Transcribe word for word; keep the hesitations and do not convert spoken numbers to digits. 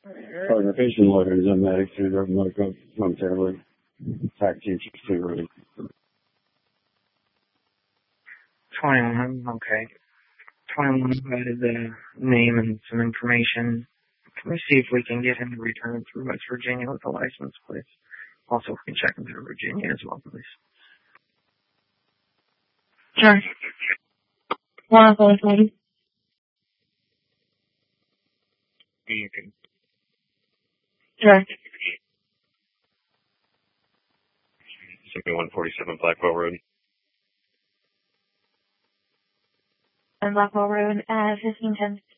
Clarification letters on that issue that might go momentarily. Fact teachers too early. twenty-one, okay. twenty-one provided the name and some information. Can we see if we can get him to return through West Virginia with a license, please? Also, if we can check him through Virginia as well, please. Sure. One of those, You can. Sure. seventy-one forty-seven Blackwell Road. And Blackwell Road, uh, fifteen ten